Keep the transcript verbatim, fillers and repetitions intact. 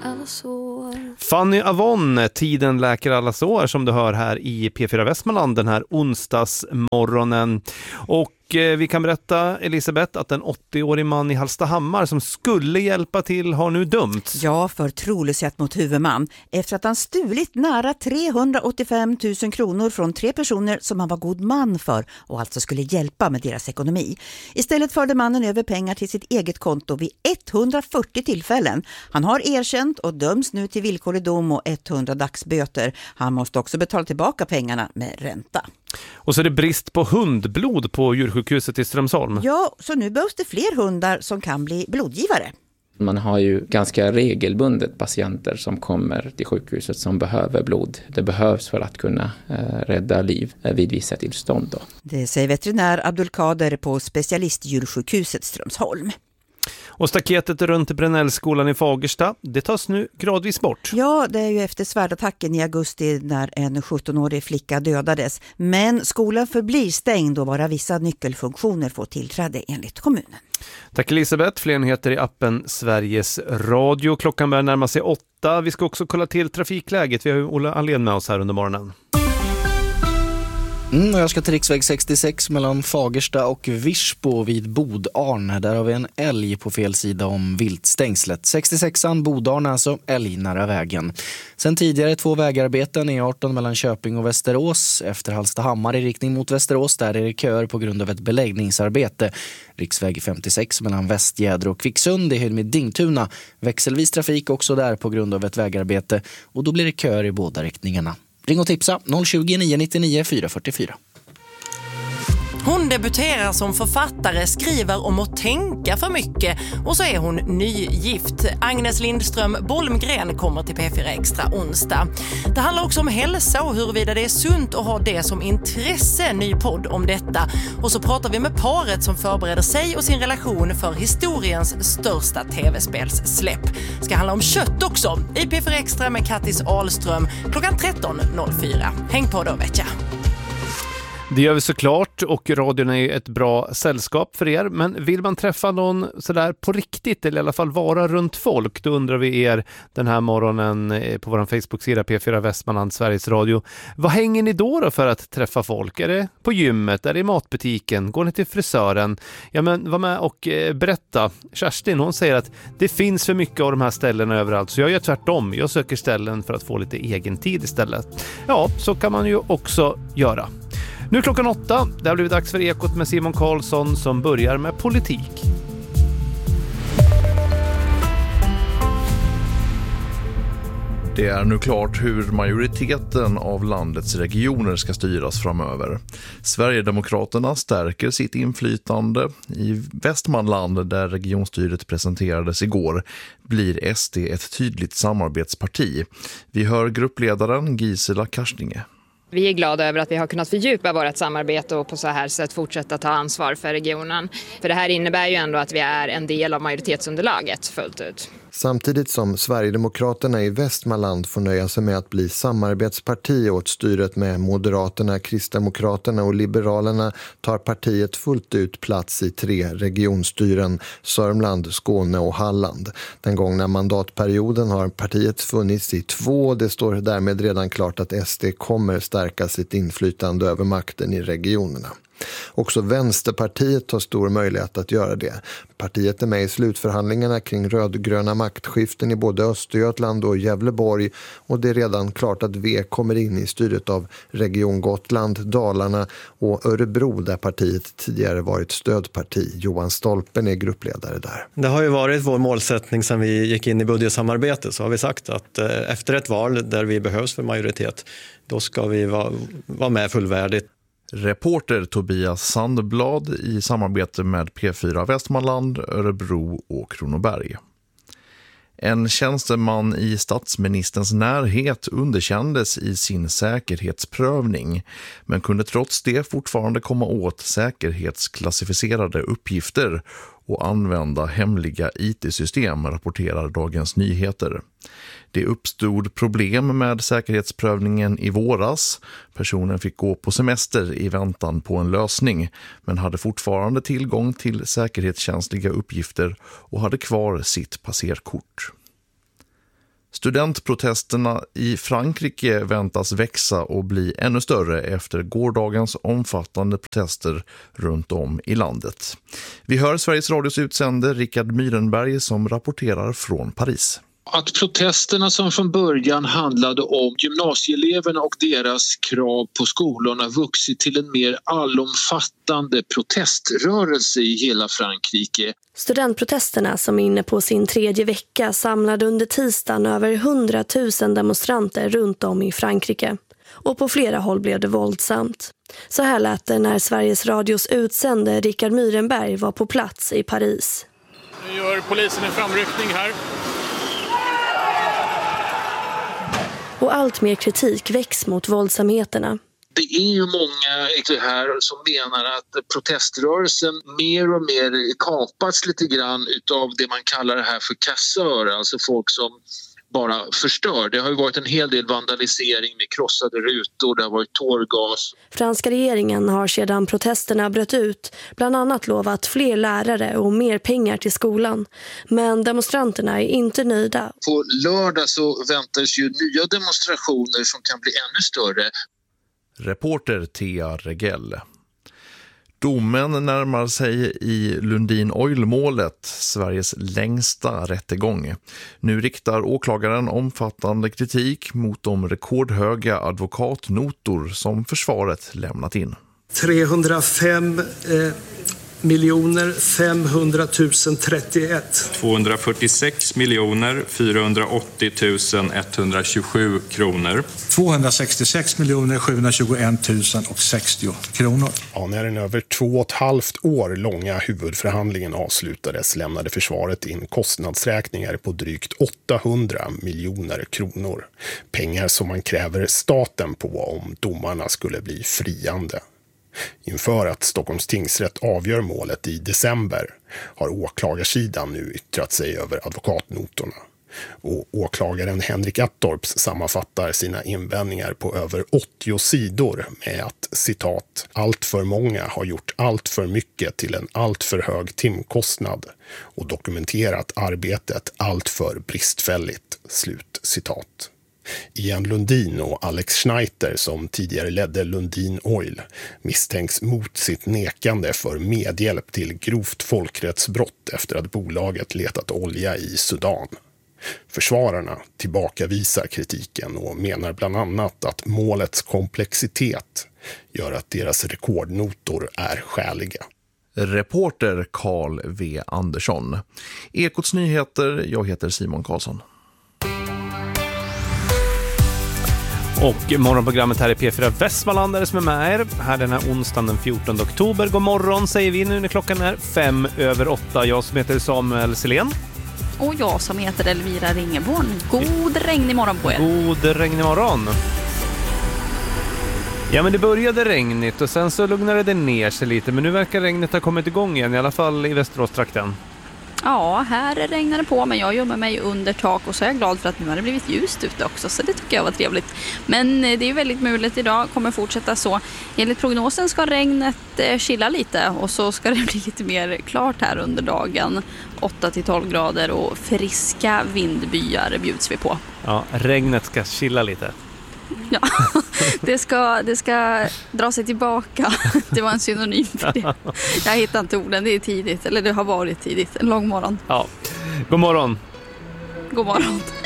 alla sår. Fanny Avon, Tiden läker alla sår, som du hör här i P fyra Västmanland den här onsdagsmorgonen. Och vi kan berätta, Elisabeth, att en åttioårig man i Hallstahammar som skulle hjälpa till har nu dömts. Ja, för trolöshet mot huvudman. Efter att han stulit nära trehundraåttiofem tusen kronor från tre personer som han var god man för och alltså skulle hjälpa med deras ekonomi. Istället förde mannen över pengar till sitt eget konto vid etthundrafyrtio tillfällen. Han har erkänt och döms nu till villkorlig dom och hundra dagsböter. Han måste också betala tillbaka pengarna med ränta. Och så är det brist på hundblod på djursjukhuset i Strömsholm. Ja, så nu behövs det fler hundar som kan bli blodgivare. Man har ju ganska regelbundet patienter som kommer till sjukhuset som behöver blod. Det behövs för att kunna eh, rädda liv eh, vid vissa tillstånd då. Det säger veterinär Abdulkader på specialistdjursjukhuset Strömsholm. Och staketet runt Brännällskolan i Fagersta, det tas nu gradvis bort. Ja, det är ju efter svärdattacken i augusti när en sjuttonårig flicka dödades. Men skolan förblir stängd och bara vissa nyckelfunktioner får tillträde enligt kommunen. Tack Elisabeth, fler nyheter i appen Sveriges Radio. Klockan börjar närma sig åtta. Vi ska också kolla till trafikläget. Vi har ju Ola Allén med oss här under morgonen. Mm, jag ska till riksväg sextiosex mellan Fagersta och Virsbo vid Bodarn. Där har vi en älg på fel sida om viltstängslet. sextiosexan Bodarn, alltså älg nära vägen. Sen tidigare två vägarbeten, E arton mellan Köping och Västerås. Efter Hallstahammar i riktning mot Västerås, där är det köer på grund av ett beläggningsarbete. Riksväg femtiosex mellan Västgädre och Kvicksund i höjd med Dingtuna. Växelvis trafik också där på grund av ett vägarbete. Och då blir det köer i båda riktningarna. Ring och tipsa noll tjugo, nio nittionio, fyra fyrtiofyra. Hon debuterar som författare, skriver om att tänka för mycket och så är hon nygift. Agnes Lindström Bolmgren kommer till P fyra Extra onsdag. Det handlar också om hälsa och huruvida det är sunt att ha det som intresse. Ny podd om detta. Och så pratar vi med paret som förbereder sig och sin relation för historiens största tv-spelssläpp. Ska handla om kött också i P fyra Extra med Kattis Ahlström klockan tretton noll fyra. Häng på då, vet jag. Det gör vi såklart, och radion är ju ett bra sällskap för er. Men vill man träffa någon sådär på riktigt, eller i alla fall vara runt folk, då undrar vi er den här morgonen på vår Facebook-sida P fyra Västmanland, Sveriges Radio. Vad hänger ni då, då för att träffa folk? Är det på gymmet? Är det i matbutiken? Går ni till frisören? Ja, men var med och eh, berätta. Kerstin, hon säger att det finns för mycket av de här ställena överallt. Så jag gör tvärtom. Jag söker ställen för att få lite egen tid istället. Ja, så kan man ju också göra. Nu klockan åtta, det har blivit dags för Ekot med Simon Karlsson som börjar med politik. Det är nu klart hur majoriteten av landets regioner ska styras framöver. Sverigedemokraterna stärker sitt inflytande. I Västmanland, där regionstyret presenterades igår, blir S D ett tydligt samarbetsparti. Vi hör gruppledaren Gisela Karstinge. Vi är glada över att vi har kunnat fördjupa vårt samarbete och på så här sätt fortsätta ta ansvar för regionen. För det här innebär ju ändå att vi är en del av majoritetsunderlaget fullt ut. Samtidigt som Sverigedemokraterna i Västmanland får nöja sig med att bli samarbetsparti åt styret med Moderaterna, Kristdemokraterna och Liberalerna, tar partiet fullt ut plats i tre regionstyren: Sörmland, Skåne och Halland. Den gångna mandatperioden har partiet funnits i två. Det står därmed redan klart att S D kommer stärka sitt inflytande över makten i regionerna. Också Vänsterpartiet har stor möjlighet att göra det. Partiet är med i slutförhandlingarna kring rödgröna maktskiften i både Östergötland och Gävleborg, och det är redan klart att V kommer in i styret av Region Gotland, Dalarna och Örebro, där partiet tidigare varit stödparti. Johan Stolpen är gruppledare där. Det har ju varit vår målsättning sedan vi gick in i budgetsamarbetet, så har vi sagt att efter ett val där vi behövs för majoritet, då ska vi vara, vara med fullvärdigt. Reporter Tobias Sandblad i samarbete med P fyra Västmanland, Örebro och Kronoberg. En tjänsteman i statsministerns närhet underkändes i sin säkerhetsprövning, men kunde trots det fortfarande komma åt säkerhetsklassificerade uppgifter och använda hemliga I T-system, rapporterar Dagens Nyheter. Det uppstod problem med säkerhetsprövningen i våras. Personen fick gå på semester i väntan på en lösning, men hade fortfarande tillgång till säkerhetskänsliga uppgifter och hade kvar sitt passerkort. Studentprotesterna i Frankrike väntas växa och bli ännu större efter gårdagens omfattande protester runt om i landet. Vi hör Sveriges Radios utsände Rickard Myrenberg som rapporterar från Paris. Att protesterna som från början handlade om gymnasieeleverna och deras krav på skolorna vuxit till en mer allomfattande proteströrelse i hela Frankrike. Studentprotesterna som är inne på sin tredje vecka samlade under tisdagen över hundratusen demonstranter runt om i Frankrike. Och på flera håll blev det våldsamt. Så här lät det när Sveriges Radios utsände Rickard Myrenberg var på plats i Paris. Nu gör polisen en framryckning här. Och allt mer kritik väcks mot våldsamheterna. Det är ju många här som menar att proteströrelsen mer och mer kapats lite grann utav det man kallar det här för kassör, alltså folk som bara förstör. Det har ju varit en hel del vandalisering med krossade rutor, det har varit tårgas. Franska regeringen har sedan protesterna bröt ut bland annat lovat fler lärare och mer pengar till skolan. Men demonstranterna är inte nöjda. På lördag så väntas ju nya demonstrationer som kan bli ännu större. Reporter Thea Regell. Domen närmar sig i Lundin Oil-målet, Sveriges längsta rättegång. Nu riktar åklagaren omfattande kritik mot de rekordhöga advokatnotor som försvaret lämnat in. trehundrafem eh, miljoner femhundratusen trettioett. tvåhundrafyrtiosex miljoner fyrahundraåttio tusen etthundratjugosju kronor. tvåhundrasextiosex miljoner sjuhundratjugoett tusen sextio kronor. Ja, när den över två och ett halvt år långa huvudförhandlingen avslutades lämnade försvaret in kostnadsräkningar på drygt åttahundra miljoner kronor. Pengar som man kräver staten på om domarna skulle bli friande. Inför att Stockholms tingsrätt avgör målet i december har åklagarsidan nu yttrat sig över advokatnotorna. Och åklagaren Henrik Attorps sammanfattar sina invändningar på över åttio sidor med att, citat, allt för många har gjort allt för mycket till en allt för hög timkostnad och dokumenterat arbetet allt för bristfälligt, slut citat. Ian Lundin och Alex Schneider, som tidigare ledde Lundin Oil, misstänks mot sitt nekande för medhjälp till grovt folkrättsbrott efter att bolaget letat olja i Sudan. Försvararna tillbakavisar kritiken och menar bland annat att målets komplexitet gör att deras rekordnotor är skäliga. Reporter Carl V. Andersson. Ekots nyheter, jag heter Simon Karlsson. Och morgonprogrammet här i P fyra Västmanland är det som är med er. Här den här onsdagen den fjortonde oktober. God morgon säger vi nu när klockan är fem över åtta. Jag som heter Samuel Silén. Och jag som heter Elvira Ringeborn. God regnig morgon på er. God regnig morgon. Ja, men det började regnigt och sen så lugnade det ner sig lite. Men nu verkar regnet ha kommit igång igen, i alla fall i Västeråstrakten. Ja, här regnar det på, men jag gömmer mig under tak och så är jag glad för att nu har det blivit ljust ute också, så det tycker jag var trevligt. Men det är väldigt muligt idag, kommer fortsätta så. Enligt prognosen ska regnet chilla lite och så ska det bli lite mer klart här under dagen. åtta till tolv grader och friska vindbyar bjuds vi på. Ja, regnet ska chilla lite. Ja, det ska, det ska dra sig tillbaka. Det var en synonym för det. Jag hittar inte orden, det är tidigt. Eller det har varit tidigt, en lång morgon. Ja, god morgon. God morgon.